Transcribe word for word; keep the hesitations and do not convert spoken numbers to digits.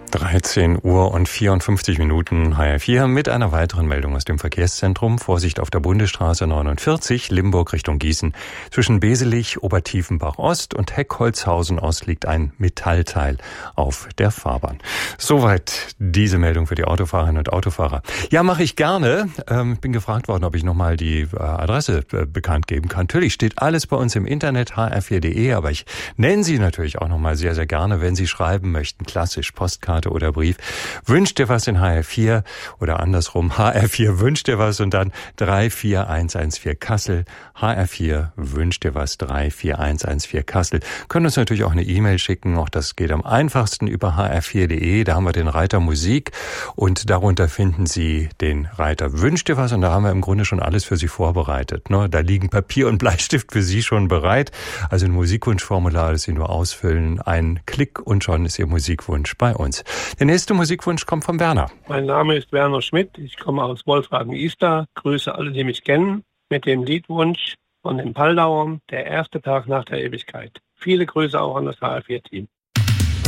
dreizehn Uhr und vierundfünfzig Minuten H R vier mit einer weiteren Meldung aus dem Verkehrszentrum. Vorsicht auf der Bundesstraße neunundvierzig, Limburg Richtung Gießen. Zwischen Beselich, Obertiefenbach Ost und Heckholzhausen Ost liegt ein Metallteil auf der Fahrbahn. Soweit diese Meldung für die Autofahrerinnen und Autofahrer. Ja, mache ich gerne. Ähm, bin gefragt worden, ob ich nochmal die äh, Adresse äh, bekannt geben kann. Natürlich steht alles bei uns im Internet, h r vier punkt d e, aber ich nenne sie natürlich auch nochmal sehr, sehr gerne, wenn Sie schreiben möchten. Klassisch, Postkarte oder Brief. Wünscht dir was in H R vier oder andersrum, H R vier wünscht dir was und dann drei vier eins eins vier Kassel. H R vier wünscht dir was, drei vier eins eins vier Kassel. Können uns natürlich auch eine E-Mail schicken, auch das geht am einfachsten über h r vier punkt d e. Da haben wir den Reiter Musik und darunter finden Sie den Reiter Wünscht dir was und da haben wir im Grunde schon alles für Sie vorbereitet. Ne? Da liegen Papier und Bleistift für Sie schon bereit. Also ein Musikwunschformular, das Sie nur ausfüllen, ein Klick und schon ist Ihr Musikwunsch bei uns. Der nächste Musikwunsch kommt von Werner. Mein Name ist Werner Schmidt, ich komme aus Wolfragen-Ister, grüße alle, die mich kennen, mit dem Liedwunsch von den Paldauern, der erste Tag nach der Ewigkeit. Viele Grüße auch an das H R vier Team.